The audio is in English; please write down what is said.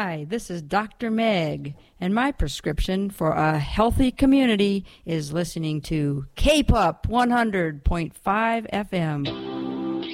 Hi, this is Dr. Meg, and my prescription for a healthy community is listening to K-Pop 100.5 FM.